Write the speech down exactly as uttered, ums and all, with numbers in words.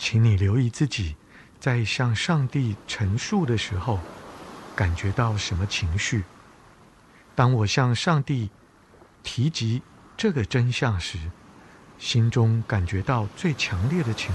请你留意自己在向上帝陈述的时候，感觉到什么情绪。当我向上帝提及这个真相时，心中感觉到最强烈的情